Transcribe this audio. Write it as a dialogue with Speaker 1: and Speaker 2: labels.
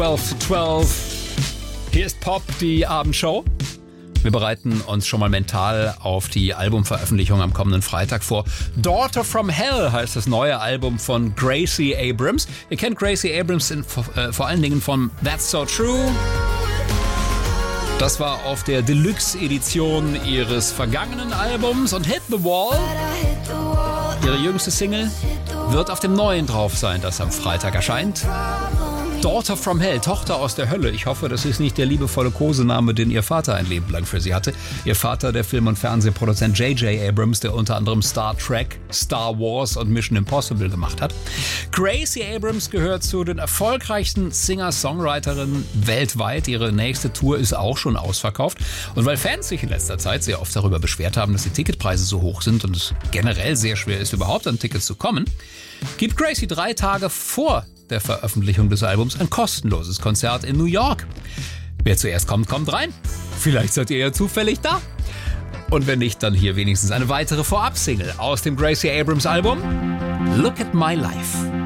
Speaker 1: 12 to 12. Hier ist Pop, die Abendshow. Wir bereiten uns schon mal mental auf die Albumveröffentlichung am kommenden Freitag vor. Daughter from Hell heißt das neue Album von Gracie Abrams. Ihr kennt Gracie Abrams vor allen Dingen von That's So True. Das war auf der Deluxe-Edition ihres vergangenen Albums. Und Hit the Wall, ihre jüngste Single, wird auf dem neuen drauf sein, das am Freitag erscheint. Daughter from Hell, Tochter aus der Hölle. Ich hoffe, das ist nicht der liebevolle Kosename, den ihr Vater ein Leben lang für sie hatte. Ihr Vater, der Film- und Fernsehproduzent J.J. Abrams, der unter anderem Star Trek, Star Wars und Mission Impossible gemacht hat. Gracie Abrams gehört zu den erfolgreichsten Singer-Songwriterinnen weltweit. Ihre nächste Tour ist auch schon ausverkauft. Und weil Fans sich in letzter Zeit sehr oft darüber beschwert haben, dass die Ticketpreise so hoch sind und es generell sehr schwer ist, überhaupt an Tickets zu kommen, gibt Gracie 3 Tage vor der Veröffentlichung des Albums ein kostenloses Konzert in New York. Wer zuerst kommt, kommt rein. Vielleicht seid ihr ja zufällig da. Und wenn nicht, dann hier wenigstens eine weitere Vorab-Single aus dem Gracie Abrams Album Look at My Life.